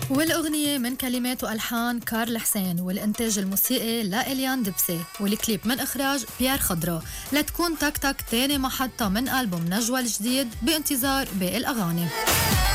والأغنية من كلمات وألحان كارل حسين، والإنتاج الموسيقي لإليان دبسي، والكليب من إخراج بيير خضرا. لتكون تك تك تاني محطة من ألبوم نجوى الجديد، بانتظار باقي الأغاني.